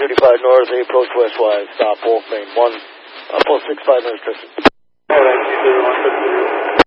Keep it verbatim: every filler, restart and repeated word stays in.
thirty-five north, approach westwise, stop, Wolf Main one, uh, post six five minutes distance. Alright, two zero one six zero.